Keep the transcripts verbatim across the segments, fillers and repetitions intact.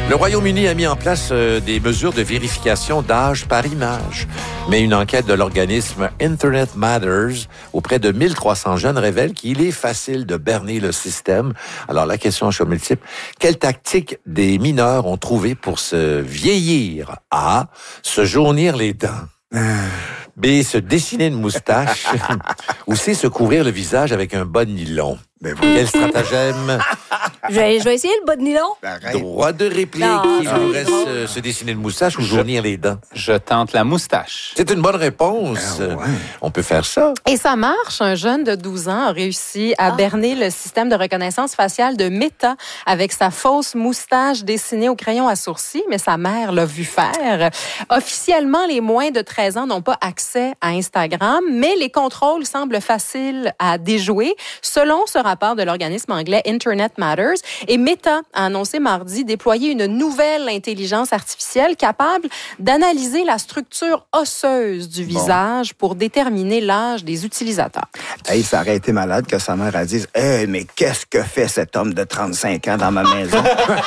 Le Royaume-Uni a mis en place euh, des mesures de vérification d'âge par image. Mais une enquête de l'organisme Internet Matters auprès de mille trois cents jeunes révèle qu'il est facile de berner le système. Alors la question est multiple. Quelle tactique des mineurs ont trouvé pour se vieillir? A. Se jaunir les dents. B. Se dessiner une moustache. Ou C. Se couvrir le visage avec un bas de nylon. Ben Quel stratagème? Je vais, je vais essayer le bas de nylon. Droit de réplique. Non, Il c'est vous reste drôle. euh, se dessiner une moustache ou jaunir les dents. Je tente la moustache. C'est une bonne réponse. Ah ouais. On peut faire ça. Et ça marche. Un jeune de douze ans a réussi à Ah. berner le système de reconnaissance faciale de Meta avec sa fausse moustache dessinée au crayon à sourcils, mais sa mère l'a vu faire. Officiellement, les moins de treize ans n'ont pas accès à Instagram, mais les contrôles semblent faciles à déjouer, selon ce rapport de l'organisme anglais Internet Matters. Et Meta a annoncé mardi déployer une nouvelle intelligence artificielle capable d'analyser la structure osseuse du visage pour déterminer l'âge des utilisateurs. Hey, ça aurait été malade que sa mère elle dise « Hey, mais qu'est-ce que fait cet homme de trente-cinq ans dans ma maison?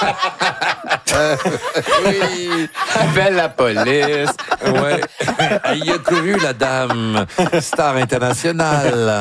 Oui. Appelle la police. Ouais. Il a couru la dame. Star internationale.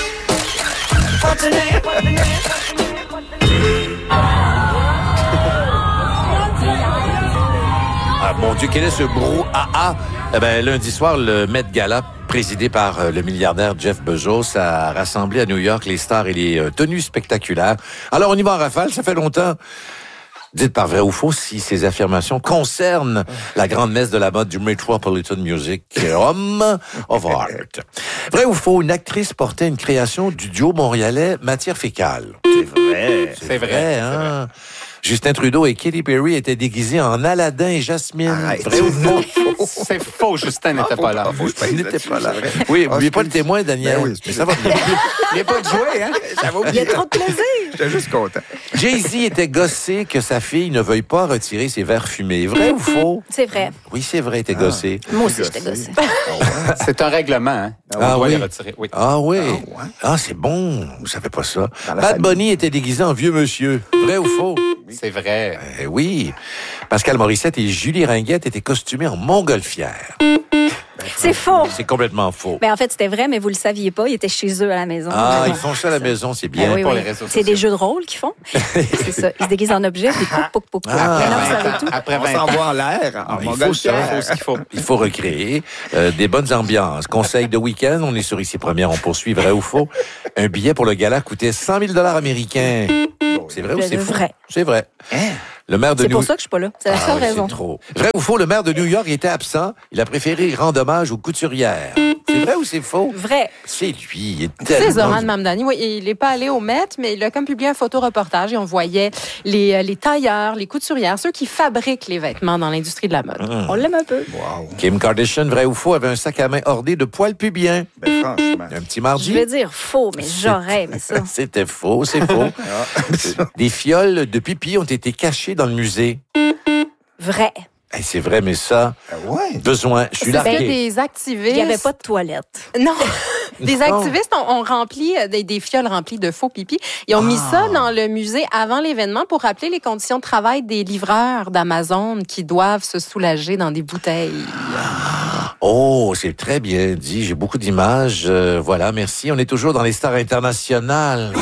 Ah, mon Dieu, quel est ce brouhaha? Eh ben, lundi soir, le Met Gala, présidé par euh, le milliardaire Jeff Bezos, a rassemblé à New York les stars et les euh, tenues spectaculaires. Alors, on y va en rafale, ça fait longtemps. Dites par vrai ou faux si ces affirmations concernent la grande messe de la mode du Metropolitan Music Home of Art. Vrai ou faux, une actrice portait une création du duo montréalais Matière Fécale. C'est vrai. C'est vrai, hein? Justin Trudeau et Katy Perry étaient déguisés en Aladin et Jasmine. Arrête. Vrai ou faux? C'est faux, Justin n'était pas là. Il n'était pas là. Oui, Ah, n'oubliez pas le excuse. témoin, Daniel. Ben oui, Mais ça va bien. Il n'est pas de jouer, hein? J'avais Il y oublié. a trop de plaisir. J'étais juste content. Jay-Z était gossé que sa fille ne veuille pas retirer ses verres fumés. Vrai ou faux? C'est vrai. Oui, c'est vrai, t'es gossé. Moi aussi, j'étais gossée. C'est un règlement, hein? On Ah doit oui. les retirer. Oui. Ah oui. Ah, ouais. Ah, c'est bon. Vous savez pas ça. Dans la Bad famille. Bunny était déguisé en vieux monsieur. Vrai ou faux? C'est vrai. Eh oui. Pascal Morissette et Julie Ringuette étaient costumés en montgolfière. C'est faux. C'est complètement faux. Ben, en fait, c'était vrai, mais vous le saviez pas. Ils étaient chez eux à la maison. Ah, ils font ça à la maison, c'est bien. Ben oui, pour oui. les réseaux C'est des sociaux. jeux de rôle qu'ils font. C'est ça. Ils se déguisent en objet, puis pouc, pouc, pouc, pouc. Ah. Maintenant, vous savez tout. Après On vingt ans, s'envoie en l'air. En Il faut montgolfière. ça. il faut ce qu'il faut. Il faut recréer euh, des bonnes ambiances. Conseil de week-end, on est sur Ici Première, on poursuit, vrai ou faux. Un billet pour le gala coûtait cent mille dollars américains. C'est vrai ou Le c'est faux? vrai. C'est vrai. Hein? Le maire de C'est New pour ça que je suis pas là. C'est la Ah seule oui, raison. c'est trop. Vrai ou faux, le maire de New York était absent. Il a préféré rendre hommage aux couturières. C'est vrai ou c'est faux? Vrai. C'est lui. Il est C'est tellement... Zoran Mamdani. Oui, il n'est pas allé au Met, mais il a comme publié un photoreportage et on voyait les, euh, les tailleurs, les couturières, ceux qui fabriquent les vêtements dans l'industrie de la mode. Hum. On l'aime un peu. Wow. Kim Kardashian, vrai ou faux, avait un sac à main orné de poils pubiens. Ben, franchement. Un petit Je mardi. vais dire faux, mais j'aurais aimé ça. C'était faux, c'est faux. Ah. Des fioles de pipi ont été cachées dans le musée. Vrai. Hey, c'est vrai, mais ça, Ah ouais. besoin. Je suis C'est que largué. des activistes... Il n'y avait pas de toilette. Non, des Non. activistes ont, ont rempli euh, des, des fioles remplies de faux pipi. Ils ont mis Ah. ça dans le musée avant l'événement pour rappeler les conditions de travail des livreurs d'Amazon qui doivent se soulager dans des bouteilles. Oh, c'est très bien dit. J'ai beaucoup d'images. Euh, voilà, merci. On est toujours dans les stars internationales.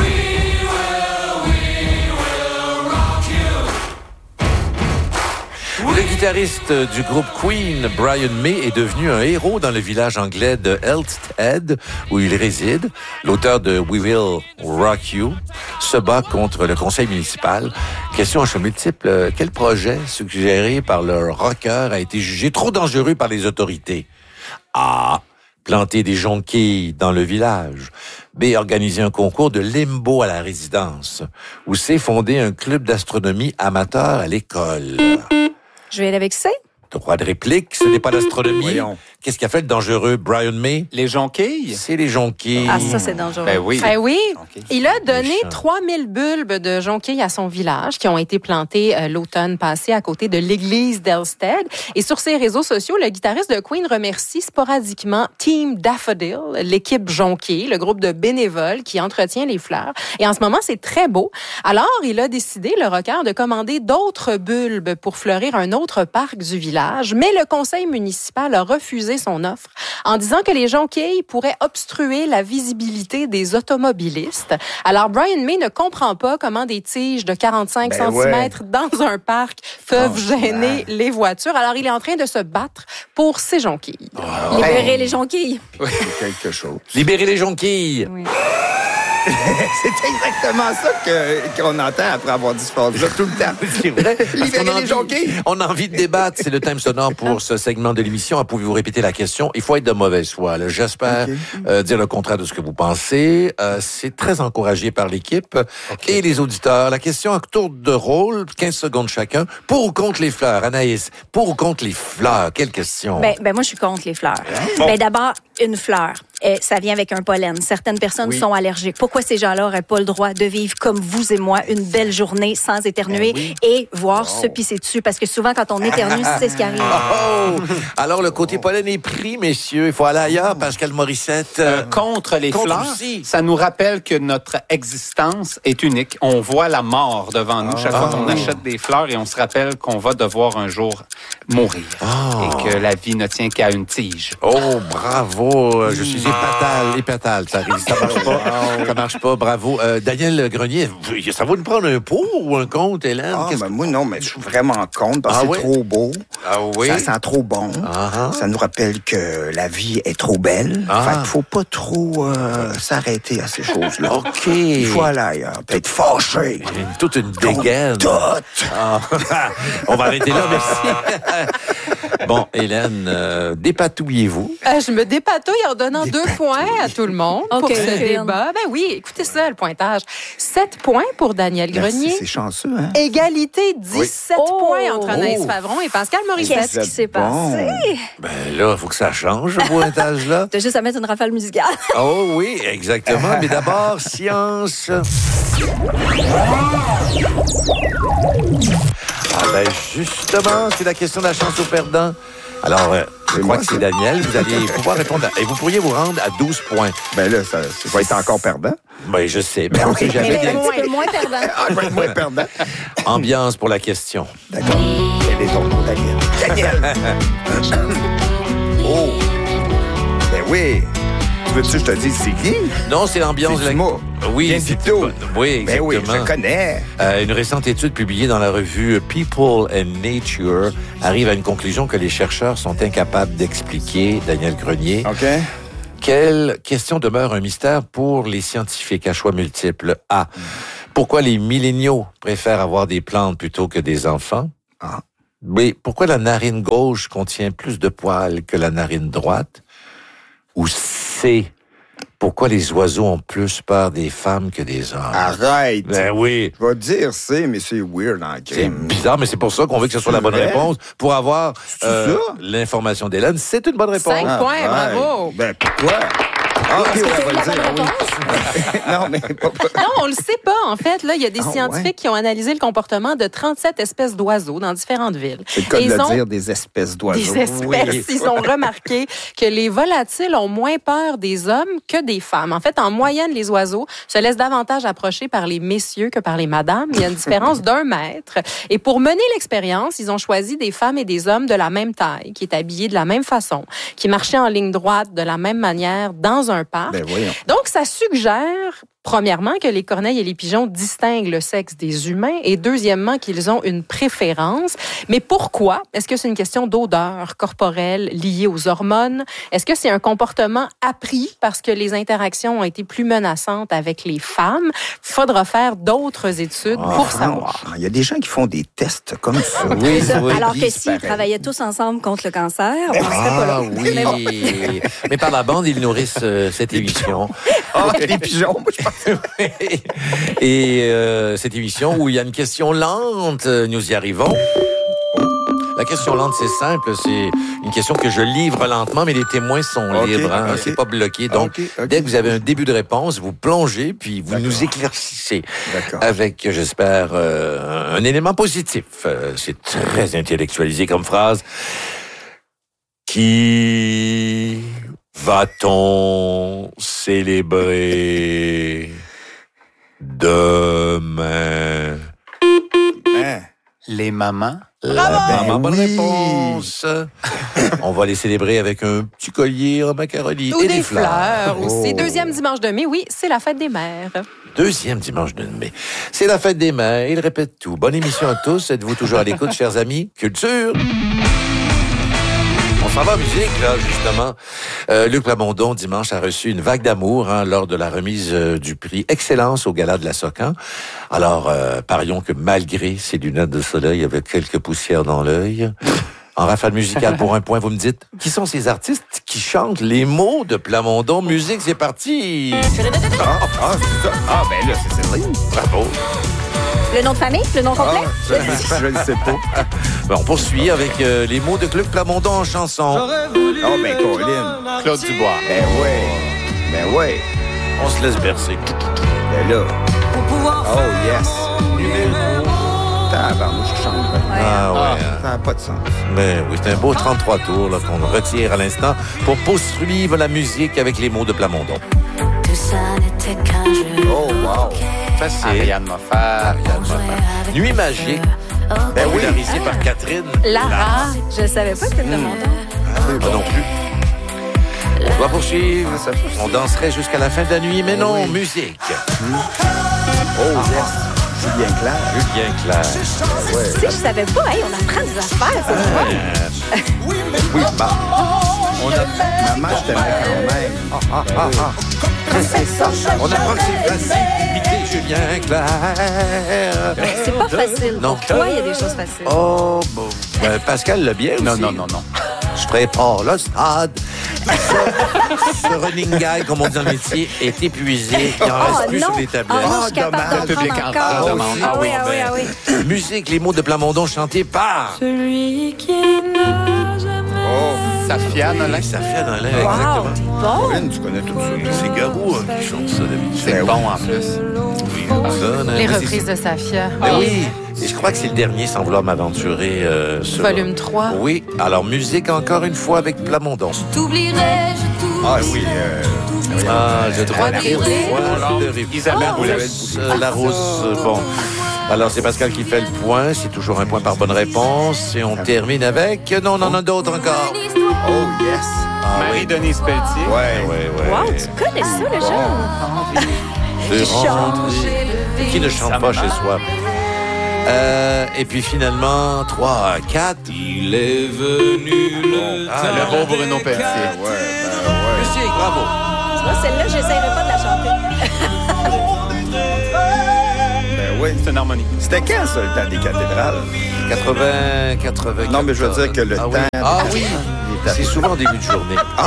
Le guitariste du groupe Queen, Brian May, est devenu un héros dans le village anglais de Elstead, où il réside. L'auteur de We Will Rock You se bat contre le conseil municipal. Question à choix multiple. Quel projet suggéré par le rocker a été jugé trop dangereux par les autorités? A. Planter des jonquilles dans le village. B. Organiser un concours de limbo à la résidence. Ou C. Fonder un club d'astronomie amateur à l'école. Je vais aller avec C. Droit de réplique, ce n'est pas l'astronomie. Voyons. Qu'est-ce qu'a fait le dangereux Brian May? Les jonquilles? C'est les jonquilles. Ah, ça, c'est dangereux. Ben oui. Eh oui, jonquilles. il a donné Méchant. trois mille bulbes de jonquilles à son village qui ont été plantés euh, l'automne passé à côté de l'église d'Elstead. Et sur ses réseaux sociaux, le guitariste de Queen remercie sporadiquement Team Daffodil, l'équipe jonquille, le groupe de bénévoles qui entretient les fleurs. Et en ce moment, c'est très beau. Alors, il a décidé, le rocker, de commander d'autres bulbes pour fleurir un autre parc du village. Mais le conseil municipal a refusé son offre en disant que les jonquilles pourraient obstruer la visibilité des automobilistes. Alors, Brian May ne comprend pas comment des tiges de quarante-cinq Ben centimètres dans un parc peuvent Franchement. gêner les voitures. Alors, il est en train de se battre pour ses jonquilles. Libérer les jonquilles. C'est quelque chose. Libérez les jonquilles. Oui. C'est exactement ça que, qu'on entend après avoir dit ce phrase-là tout le temps. C'est vrai. Parce qu'on a Libérez les envie- jonquilles. On a envie de débattre. C'est le thème sonore pour ce segment de l'émission. Pouvez-vous répéter la question? Il faut être de mauvaise foi. là. J'espère Ok. euh, dire le contraire de ce que vous pensez. Euh, c'est très encouragé par l'équipe et les auditeurs. La question à tour de rôle, quinze secondes chacun. Pour ou contre les fleurs? Anaïs, pour ou contre les fleurs? Quelle question? Ben, ben moi, je suis contre les fleurs. Ben, d'abord, une fleur. Eh, ça vient avec un pollen. Certaines personnes Oui. sont allergiques. Pourquoi ces gens-là n'auraient pas le droit de vivre comme vous et moi une belle journée sans éternuer Ben oui. et voir se pisser dessus? Parce que souvent, quand on éternue, c'est ce qui arrive. Oh! Alors, le côté pollen est pris, messieurs. Il faut aller ailleurs. Pascal Morissette. Euh, contre les contre fleurs, aussi. ça nous rappelle que notre existence est unique. On voit la mort devant nous chaque fois qu'on achète des fleurs et on se rappelle qu'on va devoir un jour mourir et que la vie ne tient qu'à une tige. Oh, bravo. Je suis épatal, épatal. Ça arrive. Ça marche pas. Ça marche pas. Bravo. Euh, Daniel Grenier, ça va nous prendre un pour ou un contre, Hélène? Ah, Qu'est-ce ben moi, non, mais je suis vraiment contre parce Ah que oui? c'est trop beau. Ah oui? Ça sent trop bon. Ah-ha. Ça nous rappelle que la vie est trop belle. Ah. Fait qu'il faut pas trop euh, s'arrêter à ces choses-là. OK. Il faut aller ailleurs. Peut-être fâché. Une- toute une dégaine. Tout. Ah. On va arrêter là, merci. Bon, Hélène, euh, dépatouillez-vous. Euh, je me dépatouille en donnant deux Dépatouille. points à tout le monde OK, pour ce Hélène. débat. Ben oui, écoutez ça, le pointage. Sept points pour Daniel Merci, Grenier. c'est chanceux, hein? Égalité, dix-sept Oui. points entre Oh. Anaïs Favron et Pascal Morissette. Qu'est-ce qui s'est Bon. passé? Ben là, il faut que ça change, ce pointage-là. T'as juste à mettre une rafale musicale. Oh oui, exactement. Mais d'abord, science. Ah ben justement, c'est la question de la chance au perdant. Alors, euh, je C'est crois moi, que c'est ça? Daniel. Vous allez pouvoir répondre. à- Et vous pourriez vous rendre à douze points. Ben là, ça, ça va être encore perdant. Ben, je sais. Ben, on sait jamais. Mais un petit peu moins perdant. Ah, je vais être moins perdant. Ambiance pour la question. D'accord. Quel est ton nom, Daniel? Daniel! Oh! Ben oui! Tu veux-tu que je te dise c'est qui? Non, c'est l'ambiance. C'est de la- Dumas. Oui, Bien c'est du tout. Oui, Ben oui, exactement. je connais. Euh, une récente étude publiée dans la revue People and Nature arrive à une conclusion que les chercheurs sont incapables d'expliquer. Daniel Grenier. OK. Quelle question demeure un mystère pour les scientifiques à choix multiples? A. Pourquoi les milléniaux préfèrent avoir des plantes plutôt que des enfants? Ah. B. Pourquoi la narine gauche contient plus de poils que la narine droite? Ou C. Pourquoi les oiseaux ont plus peur des femmes que des hommes? Arrête! Ben oui. Je vais te dire c'est, mais c'est weird en C'est crime. bizarre, mais c'est pour ça qu'on veut que ce soit la bonne vrai? réponse. Pour avoir C'est euh, ça? l'information d'Hélène, c'est une bonne réponse. Cinq points, Arrête. bravo. Ben pourquoi? Ah, OK, Est-ce que on c'est va la le dire. bonne ah oui. non, mais pas, pas- Non, on le sait pas, en fait. Là, il y a des Ah, scientifiques ouais? qui ont analysé le comportement de trente-sept espèces d'oiseaux dans différentes villes. C'est le cas Et de ils le ont dire, des espèces d'oiseaux. des espèces. Oui. Ils ont remarqué que les volatiles ont moins peur des hommes que des femmes. En fait, en moyenne, les oiseaux se laissent davantage approcher par les messieurs que par les madames. Il y a une différence d'un mètre. Et pour mener l'expérience, ils ont choisi des femmes et des hommes de la même taille, qui est habillés de la même façon, qui marchaient en ligne droite de la même manière dans un parc. Ben voyons. Donc, ça suggère, premièrement, que les corneilles et les pigeons distinguent le sexe des humains et deuxièmement, qu'ils ont une préférence. Mais pourquoi? Est-ce que c'est une question d'odeur corporelle liée aux hormones? Est-ce que c'est un comportement appris parce que les interactions ont été plus menaçantes avec les femmes? Faudra faire d'autres études Ah, pour savoir. franchement, il y a des gens qui font des tests comme ça. Oui, Ça, oui. alors que c'est s'ils pareil. travaillaient tous ensemble contre le cancer, on ne serait pas là. Ah oui. Mais par la bande, ils nourrissent euh, cette émission. Ah, les pigeons, moi, je pense. Et euh, cette émission où il y a une question lente, euh, nous y arrivons. La question lente, c'est simple. C'est une question que je livre lentement, mais les témoins sont okay, libres. Hein? Okay. C'est pas bloqué. Donc, okay, okay. dès que vous avez un début de réponse, vous plongez, puis vous D'accord. nous éclaircissez D'accord. avec, j'espère, euh, un élément positif. Euh, c'est très intellectualisé comme phrase. Qui va-t-on célébrer demain? Hein? Les mamans. La maman, bonne oui. réponse. On va les célébrer avec un petit collier en macaroni Ou et des, des fleurs. fleurs aussi. Oh. Deuxième dimanche de mai, oui, c'est la fête des mères. Deuxième dimanche de mai. C'est la fête des mères. Il répète tout. Bonne émission à tous. Êtes-vous toujours à l'écoute, chers amis? Culture! On s'en va en musique, là, justement. Euh, Luc Plamondon, dimanche, a reçu une vague d'amour hein, lors de la remise euh, du prix Excellence au Gala de la Socan. Alors, euh, parions que malgré ses lunettes de soleil avec quelques poussières dans l'œil, en rafale musicale pour un point, vous me dites, qui sont ces artistes qui chantent les mots de Plamondon? Musique, c'est parti! Ah, ah, c'est ça. Ah, ben là, c'est Céline. Bravo! Le nom de famille? Le nom complet? Ah, je ne sais pas. Ben, on poursuit avec euh, les mots de Luc Plamondon en chanson. Oh, ben, Colin. Claude Dubois. Ben, ouais. Ben, ouais. On se laisse bercer. Ben, là. Oh, yes. Numéro. Tabarnouche, je chante. Ah, ouais. Ça n'a pas de sens. Ben, oui, c'est un beau trente-trois tours là, qu'on retire à l'instant pour poursuivre la musique avec les mots de Plamondon. Oh, wow. Facile. Ariane Moffat. Ariane Moffat. Nuit magique. Ben oui, réalisée par Catherine. Lara. Je ne savais pas que c'était Plamondon. Ah, ah, non plus. On doit poursuivre. On danserait jusqu'à la fin de la nuit, mais non, oui. musique. Mm. Oh, yes. Julien Clerc. Julien Clerc. Ouais. Tu sais, je savais pas. Hey, on apprend des affaires, c'est euh... vrai. Oui, bah. On a... Maman, je t'aimais quand même. Ah, ah, ah, ah. C'est ça. On apprend que c'est facile d'imiter Julien Clerc. C'est pas facile. Non. Pour toi, il y a des choses faciles. Oh, bon. Ben, Pascal l'a bien non, aussi. Non, non, non, non. Je prépare le stade. Ce, ce running guy, comme on dit dans le métier, est épuisé. Il n'en oh, reste plus non. sur les tablettes. Oh, non, je suis capable le public en encore. demande. Ah oui, ah oui, ah oui. Musique, les mots de Plamondon chantés par... Celui qui n'a jamais... Oh, Safia Nolin. Safia Nolin, Wow, exactement. t'es bon. Corinne, tu connais tout ça. C'est Garou hein, qui chante ça d'habitude. C'est bon en plus. Oui, ça, Les reprises de Safia. Ben oui. Et je crois que c'est le dernier sans vouloir m'aventurer euh, sur... Volume trois. Oui. Alors, musique encore une fois avec Plamondon. Je t'oublierai, je t'oublierai. Ah oui. Euh... Ah, je te Droit de rêver. Isabelle Boulay. Larousse. Bon. Alors, c'est Pascal qui fait le point. C'est toujours un point par bonne réponse. Et on termine avec... Non, on en a d'autres encore. Oh, yes. Ah, Marie-Denise oui. Pelletier. Ouais, ouais, ouais. Wow, tu connais ça, le genre? Qui chante. Qui ne chante pas chez soi. Euh, et puis finalement, trois, quatre. Il est venu le Ah, Le beau Bruno Pelletier. Ouais, ben ouais. Musique, bravo. Moi, celle-là, j'essaierai pas de la chanter. Ben oui. C'est une harmonie. C'était quand, ça, le temps des cathédrales? quatre-vingts, quatre-vingt. Non, mais je veux dire que le ah, temps... Oui. Ah oui, c'est souvent en début de journée. Ah.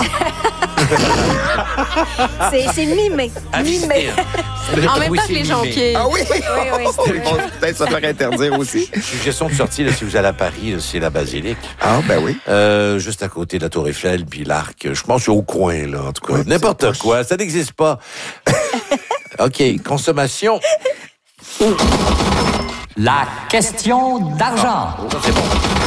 c'est, c'est mimé. Mimé. En même oui, temps que les jonquiers. Ah oui? Oui, oui. Bon, peut-être ça faire interdire aussi. Suggestion de sortie, là, si vous allez à Paris, là, c'est la basilique. Ah, ben oui. Euh, juste à côté de la Tour Eiffel, puis l'Arc. Je pense que c'est au coin, là, en tout cas. Oui, n'importe quoi, ça n'existe pas. OK, consommation. La question d'argent. Oh, c'est bon.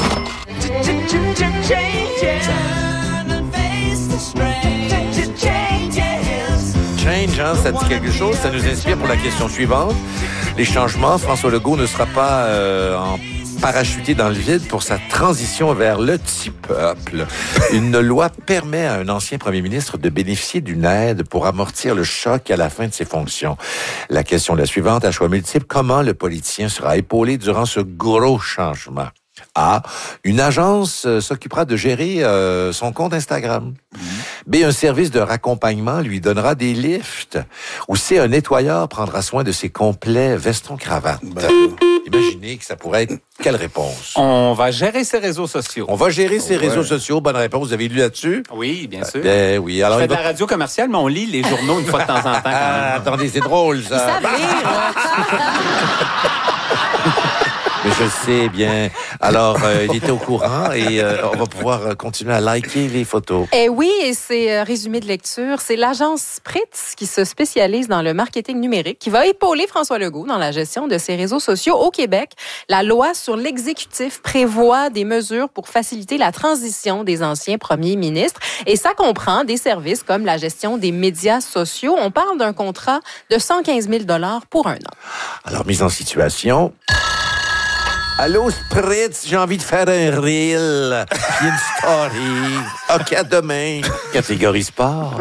Change, hein, ça dit quelque chose. Ça nous inspire pour la question suivante. Les changements, François Legault ne sera pas euh, en parachuté dans le vide pour sa transition vers le petit peuple. Une loi permet à un ancien premier ministre de bénéficier d'une aide pour amortir le choc à la fin de ses fonctions. La question est la suivante, à choix multiples. Comment le politicien sera épaulé durant ce gros changement? A. Une agence euh, s'occupera de gérer euh, son compte Instagram. Mmh. B. Un service de raccompagnement lui donnera des lifts. Ou C. Un nettoyeur prendra soin de ses complets veston-cravate. Ben, imaginez que ça pourrait être quelle réponse? On va gérer ses réseaux sociaux. On va gérer ses ouais. réseaux sociaux. Bonne réponse. Vous avez lu là-dessus? Oui, bien sûr. Ben oui. Alors, je fais va... de la radio commerciale, mais on lit les journaux une fois de temps en temps. Quand même. Ah, attendez, c'est drôle, ça. Ils savent lire, Mais je sais bien. Alors, euh, il était au courant et euh, on va pouvoir continuer à liker les photos. Eh oui, et c'est euh, résumé de lecture. C'est l'agence Spritz qui se spécialise dans le marketing numérique qui va épauler François Legault dans la gestion de ses réseaux sociaux au Québec. La loi sur l'exécutif prévoit des mesures pour faciliter la transition des anciens premiers ministres. Et ça comprend des services comme la gestion des médias sociaux. On parle d'un contrat de cent quinze mille dollars pour un an. Alors, mise en situation. Allô, Spritz, j'ai envie de faire un reel, puis une story. OK, à demain. Catégorie sport.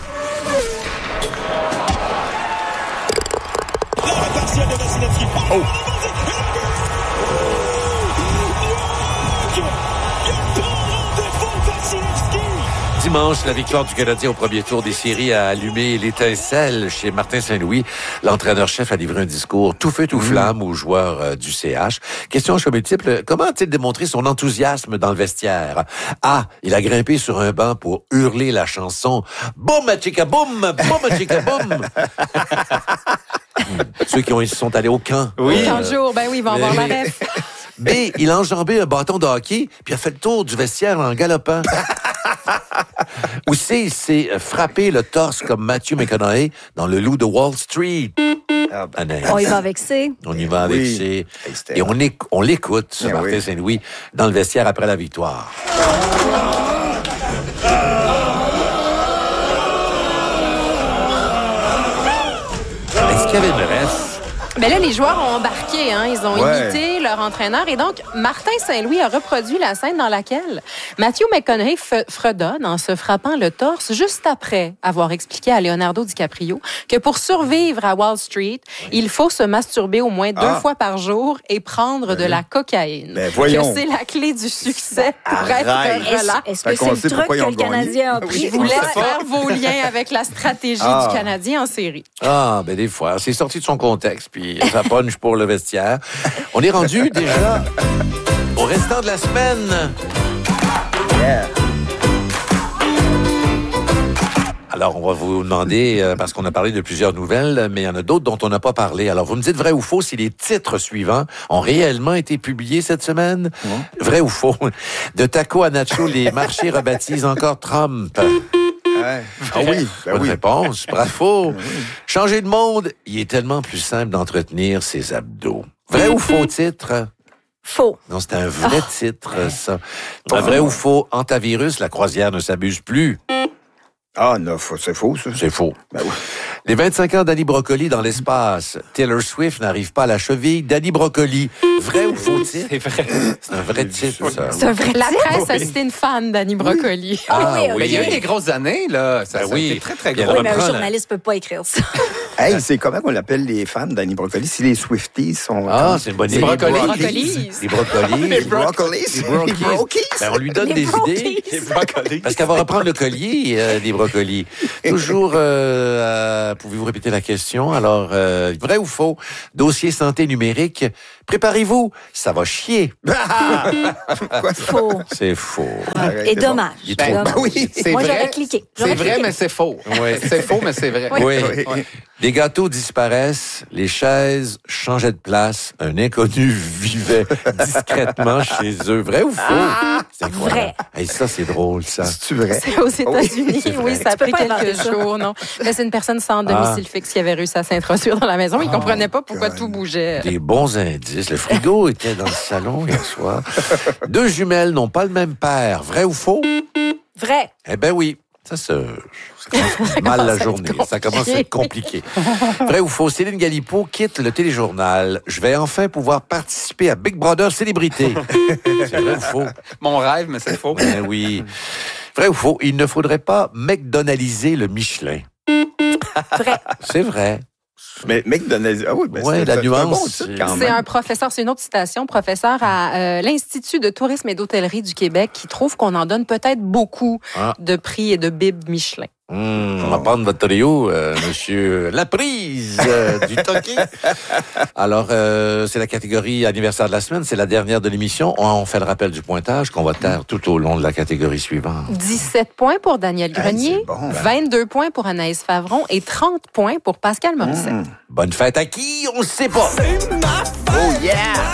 Oh. Dimanche, la victoire du Canadien au premier tour des séries a allumé l'étincelle chez Martin Saint-Louis. L'entraîneur-chef a livré un discours tout feu, tout flamme aux joueurs euh, du C H. Question à multiple, comment a-t-il démontré son enthousiasme dans le vestiaire? A, il a grimpé sur un banc pour hurler la chanson « Boum, chica boum, boum, chica boum ». Ceux qui ont, sont allés au camp. Oui. Euh, quinze jours, ben oui, ils vont avoir la ref. B, il a enjambé un bâton de hockey puis a fait le tour du vestiaire en galopant. Ou C, il s'est frappé le torse comme Matthew McConaughey dans Le Loup de Wall Street. Ah, ben. On y va avec C. On y va avec oui. C. Et on, éc- on l'écoute, ce Martin oui. Saint-Louis, dans le vestiaire après la victoire. Est-ce qu'il y avait une ref? Mais là, les joueurs ont embarqué, hein. Ils ont ouais. imité leur entraîneur. Et donc, Martin Saint-Louis a reproduit la scène dans laquelle Matthew McConaughey f- fredonne en se frappant le torse juste après avoir expliqué à Leonardo DiCaprio que pour survivre à Wall Street, il faut se masturber au moins deux ah. fois par jour et prendre ben, de la cocaïne. Ben, voyons. Que c'est la clé du succès pour Arrête. être relax. Est-ce, est-ce que c'est le truc que le Canadien a pris? Je vous laisse faire vos liens avec la stratégie ah. du Canadien en série. Ah, ben des fois, c'est sorti de son contexte, puis ça punch pour le vestiaire. On est rendu déjà au restant de la semaine. Yeah. Alors, on va vous demander, euh, parce qu'on a parlé de plusieurs nouvelles, mais il y en a d'autres dont on n'a pas parlé. Alors, vous me dites vrai ou faux si les titres suivants ont réellement été publiés cette semaine? Mmh. Vrai ou faux? De taco à nacho, les marchés rebaptisent encore Trump. Ah oui, ben bonne oui. réponse, bravo. Ben oui. Changer de monde, il est tellement plus simple d'entretenir ses abdos. Vrai ou faux titre? Faux. Non, c'est un vrai oh. titre, ça. Oh. Vrai ou faux, antivirus, la croisière ne s'abuse plus. Ah non, c'est faux, ça. C'est faux. Ben oui. Les vingt-cinq ans d'Annie Brocoli dans l'espace. Taylor Swift n'arrive pas à la cheville d'Annie Brocoli. Vrai ou faux titre? C'est vrai. C'est un vrai titre, ça. C'est un vrai La presse a cité une fan d'Annie Brocoli. Oui. Ah, ah oui, oui. Mais il y a eu des grosses années, là. Ça, ben ça oui. a été très, très gros. Oui, mais un journaliste ne peut pas écrire ça. Hey, c'est comment on appelle les fans d'Annie Brocoli? Si les Swifties sont... Ah, comme... c'est une bonne idée. Les brocolis. Les brocolis. Les brocolis. Les brocolis. Les brokies. Ben, on lui donne les des brokies. idées. Les brocolis. Parce qu'elle va reprendre le collier, euh, des brocolis. Toujours, euh, euh, pouvez-vous répéter la question? Alors, euh, vrai ou faux? Dossier santé numérique. Préparez-vous, ça va chier. Faux. C'est faux. Arrête, Et c'est dommage. Il est Ben, trop- oui, c'est Moi, vrai. j'aurais cliqué. J'aurais C'est vrai, cliqué. mais c'est faux. Oui. C'est faux, mais c'est vrai. Oui. Oui. Ouais. Les gâteaux disparaissent, les chaises changeaient de place, un inconnu vivait discrètement chez eux. Vrai ou faux? C'est incroyable. Vrai. Hey, ça, c'est drôle, ça. C'est-tu vrai? C'est aux États-Unis. c'est vrai. Oui, ça a Tu peux pris pas inventer quelques ça. jours, non. Mais c'est une personne sans domicile fixe qui avait réussi à s'introduire dans la maison. Il comprenait pas pourquoi God. tout bougeait. Des bons indices. Le frigo était dans le salon hier soir. Deux jumelles n'ont pas le même père. Vrai ou faux? Vrai. Eh ben oui. Ça, ça, ça commence mal la journée. Ça commence à être compliqué. Vrai ou faux? Céline Galipo quitte le téléjournal. Je vais enfin pouvoir participer à Big Brother Célébrité. C'est vrai ou faux? Mon rêve, mais c'est faux. Ben oui. Vrai ou faux? Il ne faudrait pas McDonaldiser le Michelin. Vrai. C'est vrai. Mais McDonald's, ah oui, ben Ouais, c'est, la c'est nuance, un bon c'est- titre quand C'est même. un professeur, c'est une autre citation, professeur à euh, l'Institut de tourisme et d'hôtellerie du Québec qui trouve qu'on en donne peut-être beaucoup Ah. de prix et de bibs Michelin. Hum, on va prendre votre trio, euh, monsieur Laprise euh, du Toki. Alors, euh, c'est la catégorie anniversaire de la semaine. C'est la dernière de l'émission. On, on fait le rappel du pointage qu'on va taire tout au long de la catégorie suivante. dix-sept points pour Daniel Ah, Grenier, c'est bon, ben. vingt-deux points pour Anaïs Favron et trente points pour Pascal Morissette. Mmh. Bonne fête à qui? On ne sait pas. Oh yeah!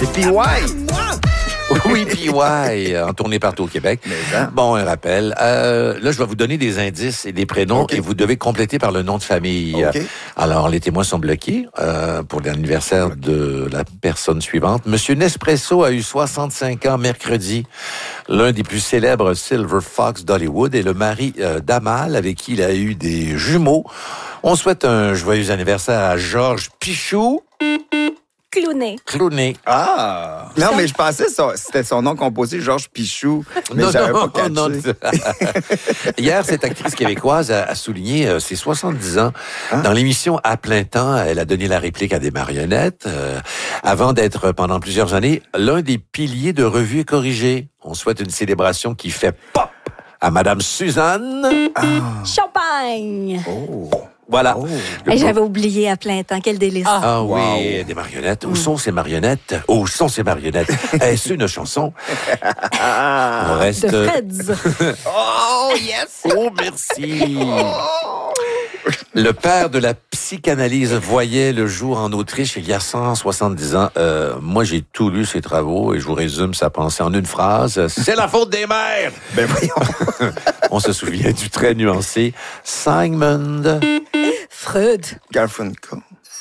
C'est P Y. Oui, P Y, en tournée partout au Québec. hein? Bon, un rappel. Euh, là, je vais vous donner des indices et des prénoms Okay. et vous devez compléter par le nom de famille. Okay. Alors, les témoins sont bloqués euh, pour l'anniversaire okay. de la personne suivante. Monsieur Nespresso a eu soixante-cinq ans mercredi. L'un des plus célèbres Silver Fox d'Hollywood est le mari euh, d'Amal, avec qui il a eu des jumeaux. On souhaite un joyeux anniversaire à Georges Pichou. Clooney. Clooney. Ah! Non, mais je pensais que c'était son nom composé, Georges Pichou. Mais non, j'avais non, pas catché. non. Hier, cette actrice québécoise a, a souligné euh, ses soixante-dix ans. Hein? Dans l'émission À plein temps, elle a donné la réplique à des marionnettes. Euh, avant d'être, pendant plusieurs années, l'un des piliers de Revue et Corrigé. On souhaite une célébration qui fait pop à Madame Suzanne. Ah. Champagne! Oh! Voilà. Oh. Hey, j'avais oublié À plein temps. Quel délice. Ah, ah wow. oui, des marionnettes. Où sont ces marionnettes? Où sont ces marionnettes? Est-ce une chanson? On reste... De Freds. Oh, yes! Oh, merci! Le père de la psychanalyse voyait le jour en Autriche il y a cent soixante-dix ans. Euh, moi, j'ai tout lu ses travaux et je vous résume sa pensée en une phrase. C'est la faute des mères! Ben voyons. On se souvient du très nuancé Sigmund... Freud. Garfunkel.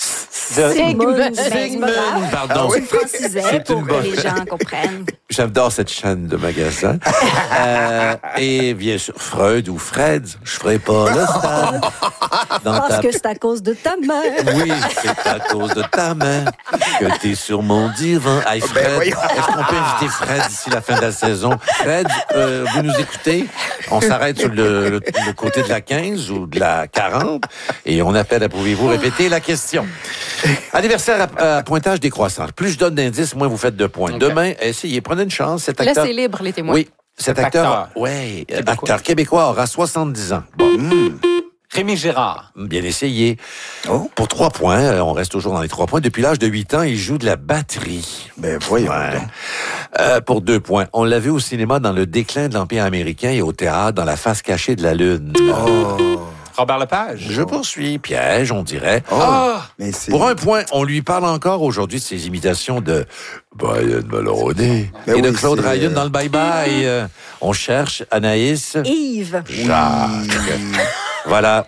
Sigmund. Sigmund, pardon. Ah oui? Francisais C'est pour une que bonne- les gens comprennent. J'adore cette chaîne de magasins. euh, et bien sûr, Freud ou Fred, je ferai pas le stade. Dans Parce ta- que c'est à cause de ta mère. Oui, c'est à cause de ta main que t'es sur mon divan. Hey, Fred, Ben voyons. est-ce qu'on peut inviter Fred d'ici la fin de la saison? Fred, euh, vous nous écoutez? On s'arrête sur le, le, le côté de la quinze ou de la quarante et on appelle à pouvez-vous répéter la question. Anniversaire à, à pointage décroissant. Plus je donne d'indices, moins vous faites de points. Okay. Demain, essayez, prenez une chance. Cet acteur... Laissez libre les témoins. Oui, cet Cet acteur, acteur. ouais, Québécois. acteur québécois aura soixante-dix ans. Bon, Mmh. Rémi Gérard. bien essayé. Oh. Pour trois points, euh, on reste toujours dans les trois points. Depuis l'âge de huit ans, il joue de la batterie. Ben voyons Ouais. donc. Euh, pour deux points. On l'a vu au cinéma dans Le déclin de l'Empire américain et au théâtre dans La face cachée de la Lune. Oh. Robert Lepage. Je poursuis. Piège, on dirait. Oh. Ah! Mais c'est... Pour un point, on lui parle encore aujourd'hui de ses imitations de Brian Mulroney Ben et de oui, Claude c'est- Ryan dans le Bye Bye. Euh, on cherche Anaïs. Yves. Jacques. Voilà.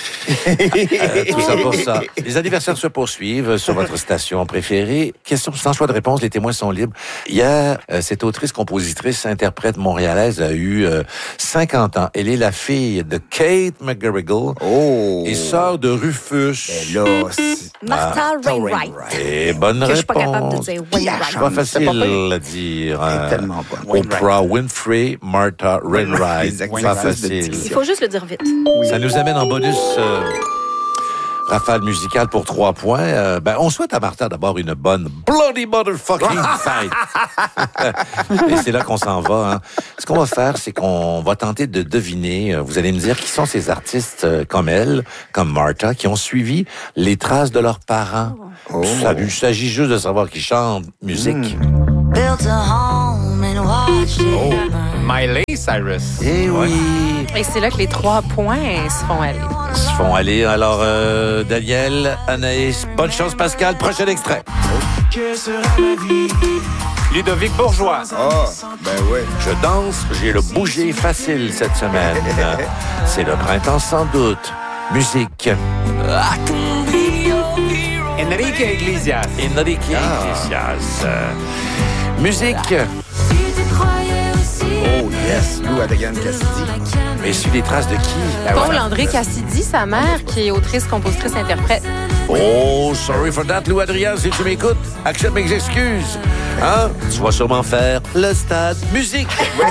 Euh, tout ça pour ça. Les anniversaires se poursuivent sur votre station préférée. Question sans choix de réponse, les témoins sont libres. Hier, euh, cette autrice, compositrice, interprète montréalaise a eu euh, cinquante ans. Elle est la fille de Kate McGarrigle Oh. et sœur de Rufus. Ben là, c'est... Martha Ah, Wainwright. Et bonne Que je réponse. suis pas capable de dire Wainwright. Pas facile C'est pas à dire. Elle est hein. tellement bonne. Oprah Winfrey, Martha Wainwright. Exactement. Pas Wainwright. facile. Il faut juste le dire vite. Ça nous amène en bonus euh, rafale musicale pour trois points. Euh, ben, on souhaite à Martha d'abord une bonne bloody motherfucking fight. Et c'est là qu'on s'en va. Hein. Ce qu'on va faire, c'est qu'on va tenter de deviner. euh, Vous allez me dire qui sont ces artistes euh, comme elle, comme Martha, qui ont suivi les traces de leurs parents. Oh. Ça, il s'agit juste de savoir qui chante musique. Built a home and watched it Oh. burn. Miley Cyrus. Eh oui. Et c'est là que les trois points se font aller. Ils se font aller. Alors, euh, Daniel, Anaïs, bonne chance, Pascal. Prochain extrait. Ludovic Bourgeois. Ah, ben oui. Je danse, j'ai le bouger facile cette semaine. C'est le printemps sans doute. Musique. Enrique Iglesias. Enrique Iglesias. Euh, Musique. Tu te croyais aussi. Oh, yes. Lou Adrian Cassidy. Mais sur les traces de qui? Ben Paul voilà. André Cassidy, sa mère, qui est autrice, compositrice, interprète. Oh, sorry for that, Lou Adrien, si tu m'écoutes, accepte mes excuses. Hein? Tu vas sûrement faire le stade musique.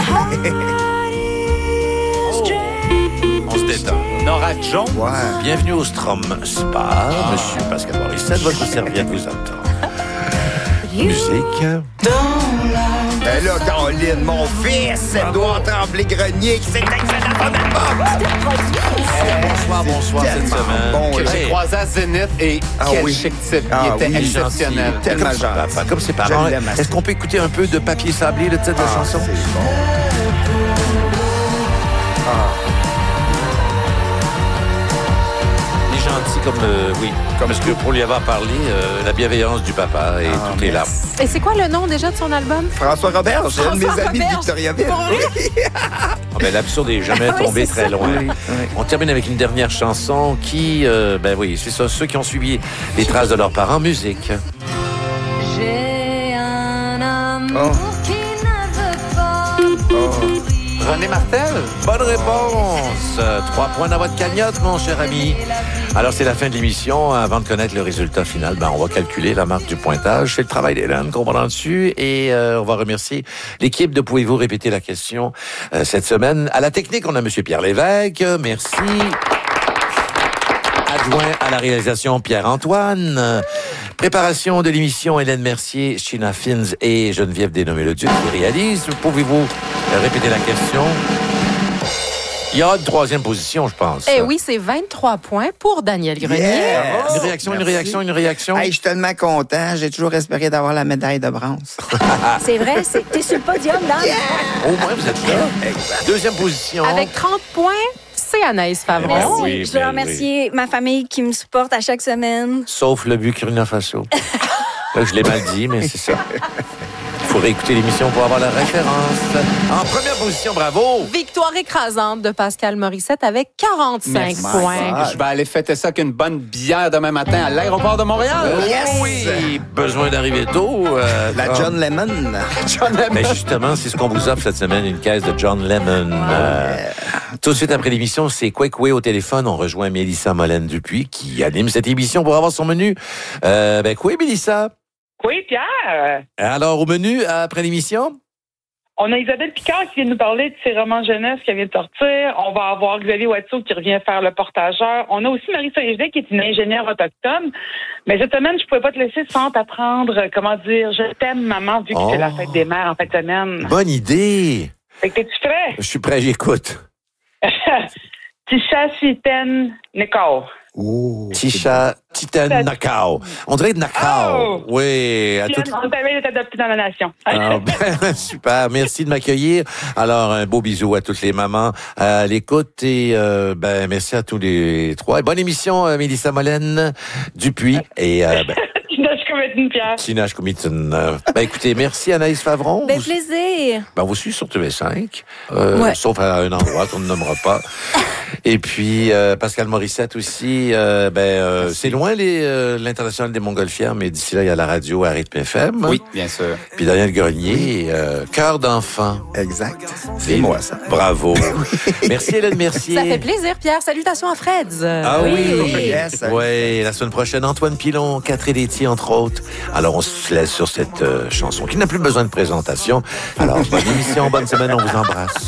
On se détend. Nora Jones. Ouais. Bienvenue au Strom Spa. Monsieur Pascal Morissette, votre serviette vous attend. Musique. Ben là, Caroline, mon fils, Edouard Tremblay-Grenier, qui s'est excellent dans ton album. Bonsoir, bonsoir cette tellement semaine. bon, Que là. j'ai croisé à Zénith et Ah quel oui. chic type. Ah Il était oui, exceptionnel. gentil. Tellement Comme son gentil. papa, comme ses Je parents. l'aime assez. Est-ce qu'on peut écouter un peu de Papier Sablé, le titre de la Ah, chanson? c'est bon. Les gentil comme, euh, oui, comme parce que pour lui avoir parlé, euh, la bienveillance du papa et Ah, tout est là. Et c'est quoi le nom déjà de son album? François Robert, c'est un de mes François amis de Roberge. Victoriaville. Pour vrai? Oui. Ah ben, l'absurde est jamais Ah oui, tombé c'est très ça. loin. Oui, oui. On termine avec une dernière chanson qui, euh, ben oui, c'est ça, ceux qui ont suivi les traces de leurs parents, musique. J'ai un amour Oh. qui ne veut pas Oh. René Martel? Bonne réponse. Euh, Trois points dans votre cagnotte, mon cher ami. Alors, c'est la fin de l'émission. Avant de connaître le résultat final, ben, on va calculer la marque du pointage. C'est le travail d'Hélène qu'on va dessus. Et euh, on va remercier l'équipe de Pouvez-vous répéter la question euh, cette semaine. À la technique, on a M. Pierre Lévesque. Merci. Adjoint à la réalisation, Pierre-Antoine. Préparation de l'émission, Hélène Mercier, Sheena Fins et Geneviève Dénommé-le-Duc qui réalisent. Pouvez-vous euh, répéter la question? Il y a une troisième position, je pense. Eh oui, c'est vingt-trois points pour Daniel Grenier. Yes. Une réaction, une Merci. réaction, une réaction. Hey, je suis tellement content. J'ai toujours espéré d'avoir la médaille de bronze. C'est vrai, c'est- t'es sur le podium, Dan. Au moins, vous êtes là. Deuxième position. Avec trente points, c'est Anaïs Favron. Merci. oui, je veux ben remercier ma famille qui me supporte à chaque semaine. Sauf le Burkina Faso. Là, je l'ai mal dit, mais c'est ça. Il faut réécouter l'émission pour avoir la référence. En première position, bravo. Victoire écrasante de Pascal Morissette avec quarante-cinq Merci. points. Je vais aller fêter ça avec une bonne bière demain matin à l'aéroport de Montréal. Yes. Oui, besoin d'arriver tôt. euh, La comme- John Lemon. John Lemon. Mais justement, c'est ce qu'on vous offre cette semaine, une caisse de John Lemon. Euh, tout de suite après l'émission, c'est Quick Way au téléphone. On rejoint Mélissa Molène-Dupuis qui anime cette émission pour avoir son menu. Euh, ben, quoi, Mélissa? Oui, Pierre. Alors, au menu, après l'émission? On a Isabelle Picard qui vient nous parler de ses romans jeunesse qui vient de sortir. On va avoir Xavier Watteau qui revient faire le portageur. On a aussi Marie Saint-Gilles qui est une ingénieure autochtone. Mais cette semaine, je pouvais pas te laisser sans t'apprendre, euh, comment dire, je t'aime, maman, vu que Oh. c'est la fête des mères en fin de semaine. Bonne idée. Fait que t'es-tu prêt? Je suis prêt, j'écoute. Tisha Siten Nicole. Oh. Tisha Titan Nakao. On dirait Nakao. Oh! Oui. À toute... On t'avait été adopté dans la nation. Ah, ben, super, merci de m'accueillir. Alors, un beau bisou à toutes les mamans à l'écoute et euh, ben merci à tous les trois. Et bonne émission, euh, Mélissa Molène Dupuis et euh, ben, Tu n'as comme une pierre. Tina Schkumitzen. Euh, Ben écoutez, merci Anaïs Favron. Ben, Vous- plaisir. Ben, on vous suit sur T V cinq, euh, Ouais. sauf à un endroit qu'on ne nommera pas. Et puis, euh, Pascal Morissette aussi, euh, ben, euh, c'est loin les, euh, l'International des Montgolfières, mais d'ici là, il y a la radio à Rythme F M. Oui, bien sûr. Puis Daniel Grenier, euh, Cœur d'enfant. Exact. C'est moi, ça. Bravo. Merci Hélène Mercier. Ça fait plaisir, Pierre. Salutations à Freds. Ah oui, oui. Yes. Ouais, la semaine prochaine, Antoine Pilon, Catherine Laitier, entre autres. Alors, on se laisse sur cette euh, chanson qui n'a plus besoin de présentation. Alors, bonne émission, bonne semaine, on vous embrasse.